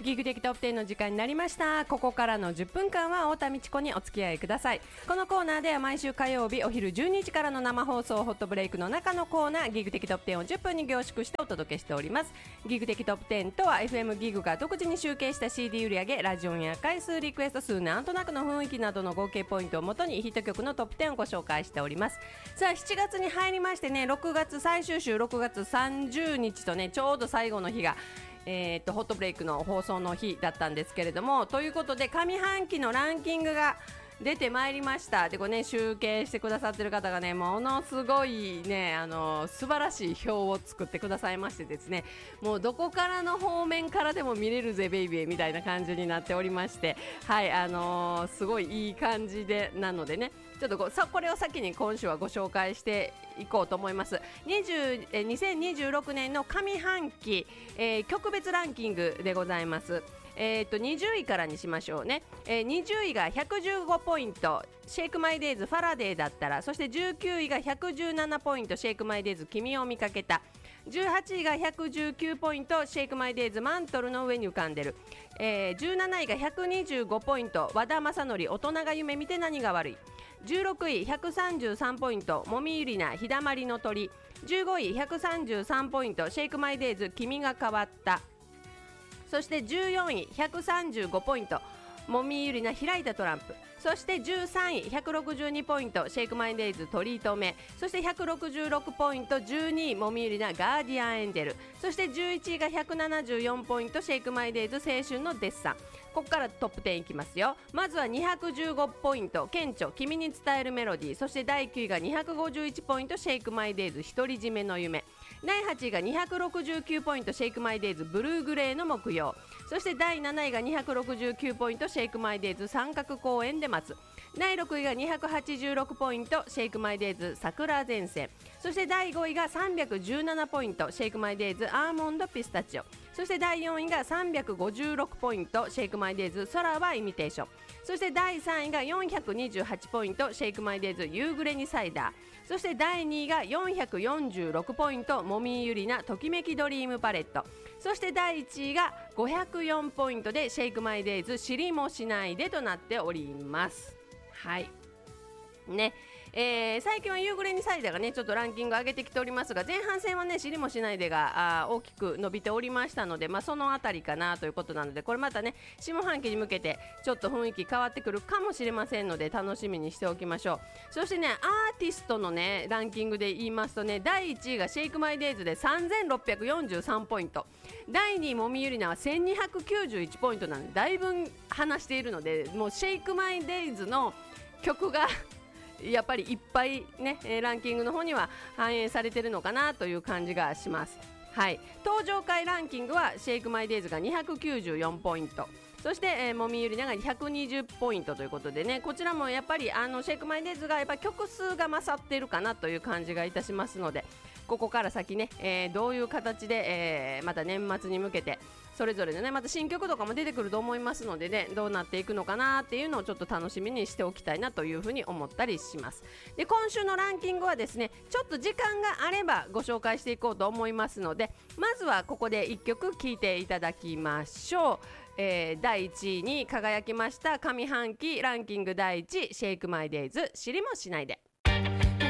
ギグ的トップ10の時間になりました。ここからの10分間は太田美智子にお付き合いください。このコーナーでは毎週火曜日お昼12時からの生放送ホットブレイクの中のコーナーギグ的トップ10を10分に凝縮してお届けしております。ギグ的トップ10とは FM ギグが独自に集計した CD 売上、ラジオンや回数、リクエスト数、なんとなくの雰囲気などの合計ポイントをもとにヒット曲のトップ10をご紹介しております。さあ7月に入りましてね、6月最終週6月30日とね、ちょうど最後の日がホットブレイクの放送の日だったんですけれども、ということで上半期のランキングが出てまいりました。でこれね、集計してくださってる方がね、ものすごいね、素晴らしい表を作ってくださいましてですね、もうどこからの方面からでも見れるぜベイビーみたいな感じになっておりまして、はい、すごいいい感じでなのでね、ちょっとこれを先に今週はご紹介していこうと思います。2026年の上半期、曲別ランキングでございます。20位からにしましょうね。20位が115ポイントシェイクマイデイズファラデーだったら、そして19位が117ポイントシェイクマイデイズ君を見かけた、18位が119ポイントシェイクマイデイズマントルの上に浮かんでる、17位が125ポイント和田正則大人が夢見て何が悪い、16位133ポイントもみゆりな日だまりの鳥、15位133ポイントシェイクマイデイズ君が変わった、そして14位135ポイントもみゆりな開いたトランプ、そして13位162ポイントシェイクマイデイズ鳥居め、そして166ポイント12位もみゆりなガーディアンエンジェル、そして11位が174ポイントシェイクマイデイズ青春のデッサン。ここからトップ10いきますよ。まずは215ポイント顕著君に伝えるメロディー、そして第9位が251ポイントシェイクマイデイズ独り占めの夢、第8位が269ポイントシェイクマイデイズブルーグレーの木曜、そして第7位が269ポイントシェイクマイデイズ三角公園で待つ、第6位が286ポイントシェイクマイデイズ桜前線、そして第5位が317ポイントシェイクマイデイズアーモンドピスタチオ、そして第4位が356ポイントシェイクマイデイズ空はイミテーション、そして第3位が428ポイントシェイクマイデイズ夕暮れにサイダー、そして第2位が446ポイントもみゆりなときめきドリームパレット、そして第1位が504ポイントでシェイクマイデイズ知りもしないでとなっております。はいね、最近は夕暮れにサイダーがねちょっとランキング上げてきておりますが、前半戦はね知りもしないでが大きく伸びておりましたので、そのあたりかなということなので、これまたね下半期に向けてちょっと雰囲気変わってくるかもしれませんので楽しみにしておきましょう。そしてねアーティストのねランキングで言いますとね、第1位がシェイクマイデイズで3643ポイント、第2位もみゆりなは1291ポイントなのでだいぶ離しているので、もうシェイクマイデイズの曲がやっぱりいっぱいねランキングの方には反映されてるのかなという感じがします。はい、登場回ランキングはシェイクマイデイズが294ポイント、そして、もみゆりなが120ポイントということでね、こちらもやっぱりシェイクマイデイズがやっぱ曲数が勝っているかなという感じがいたしますので、ここから先ね、どういう形で、また年末に向けてそれぞれのねまた新曲とかも出てくると思いますのでね、どうなっていくのかなっていうのをちょっと楽しみにしておきたいなというふうに思ったりします。で今週のランキングはですね、ちょっと時間があればご紹介していこうと思いますので、まずはここで1曲聴いていただきましょう。第1位に輝きました上半期ランキング第1位シェイクマイデイズ知りもしないで。